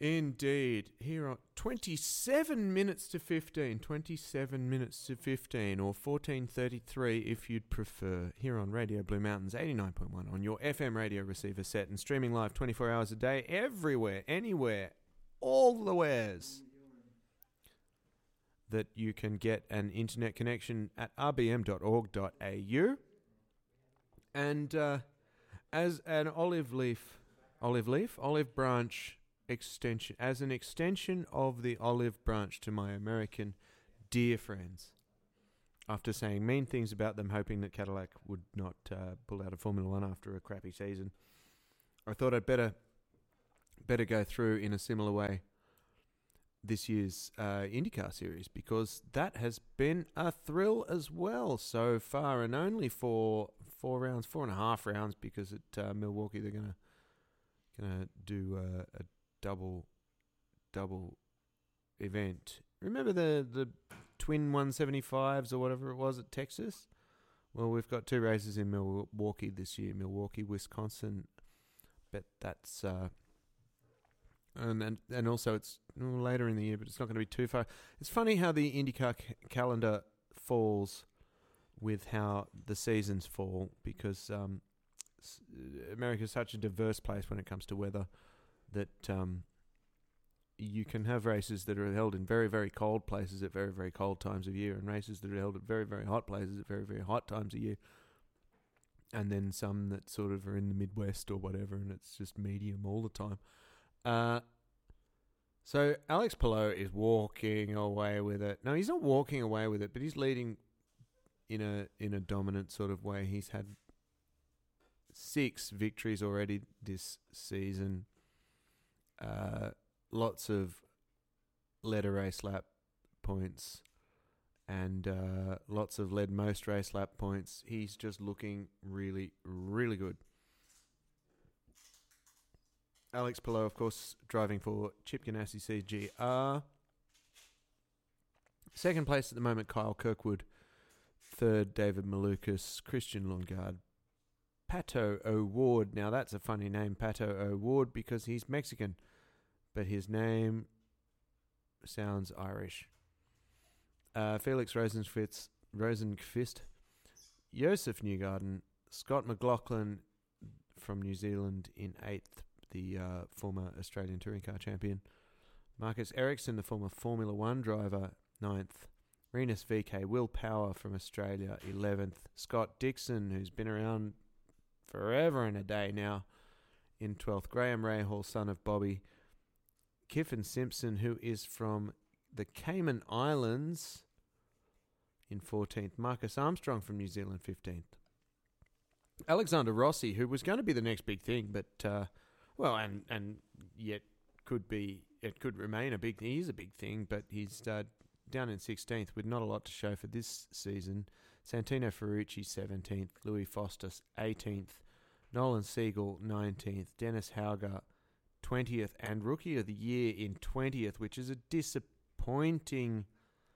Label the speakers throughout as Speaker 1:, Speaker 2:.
Speaker 1: Indeed. Here on 27 minutes to 15. 27 minutes to 15 or 14:33 if you'd prefer. Here on Radio Blue Mountains 89.1 on your FM radio receiver set and streaming live 24 hours a day everywhere, anywhere, all the wheres that you can get an internet connection at rbm.org.au. And as an olive branch extension, as an extension of the olive branch to my American dear friends, after saying mean things about them, hoping that Cadillac would not pull out of Formula One after a crappy season, I thought I'd better go through in a similar way this year's IndyCar series, because that has been a thrill as well so far, and only for 4.5 rounds, because at Milwaukee they're gonna do a double event. Remember the twin 175s or whatever it was at Texas? Well, we've got 2 races in Milwaukee this year, Milwaukee, Wisconsin. But that's and also it's later in the year, but it's not going to be too far. It's funny how the IndyCar calendar falls with how the seasons fall, because America is such a diverse place when it comes to weather that you can have races that are held in very, very cold places at very, very cold times of year, and races that are held at very, very hot places at very, very hot times of year, and then some that sort of are in the Midwest or whatever, and it's just medium all the time. So Alex Palou is walking away with it. No, he's not walking away with it, but he's leading in a dominant sort of way. He's had 6 victories already this season. Lots of led a race lap points and lots of led most race lap points. He's just looking really, really good. Alex Palou, of course, driving for Chip Ganassi CGR. Second place at the moment, Kyle Kirkwood. Third, David Malukas, Christian Lundgaard, Pato O'Ward. Now, that's a funny name, Pato O'Ward, because he's Mexican, but his name sounds Irish. Felix Rosenqvist, Joseph Newgarden, Scott McLaughlin from New Zealand in 8th, the former Australian touring car champion. Marcus Ericsson, the former Formula One driver, 9th. Rinus VK, Will Power from Australia, 11th. Scott Dixon, who's been around forever and a day now, in 12th. Graham Rahal, son of Bobby. Kiffin Simpson, who is from the Cayman Islands, in 14th. Marcus Armstrong from New Zealand, 15th. Alexander Rossi, who was going to be the next big thing, but, and yet it could remain a big thing. He is a big thing, but he's down in 16th with not a lot to show for this season. Santino Ferrucci, 17th. Louis Foster, 18th. Nolan Siegel, 19th. Dennis Hauger, 20th. And Rookie of the Year in 20th, which is a disappointing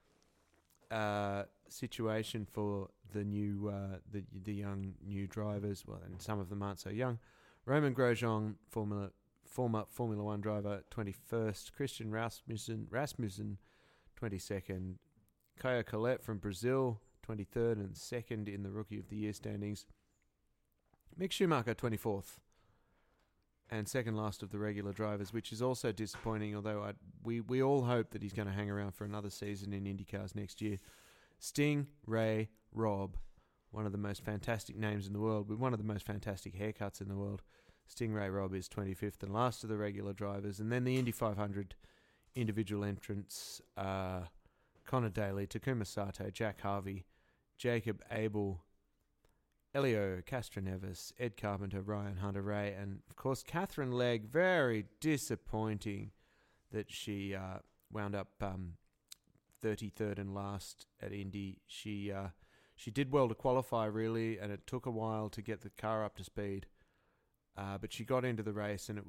Speaker 1: situation for the new the young new drivers. Well, and some of them aren't so young. Roman Grosjean, former Formula One driver, 21st. Christian Rasmussen, 22nd. Caio Collet from Brazil, 23rd and 2nd in the Rookie of the Year standings. Mick Schumacher, 24th. And second last of the regular drivers, which is also disappointing, although we all hope that he's going to hang around for another season in IndyCars next year. Sting Ray Robb, one of the most fantastic names in the world, with one of the most fantastic haircuts in the world. Stingray Robb is 25th and last of the regular drivers. And then the Indy 500 individual entrants, Connor Daly, Takuma Sato, Jack Harvey, Jacob Abel, Elio Castroneves, Ed Carpenter, Ryan Hunter-Reay, and of course Catherine Legg. Very disappointing that she wound up 33rd and last at Indy. She did well to qualify, really, and it took a while to get the car up to speed. But she got into the race, and it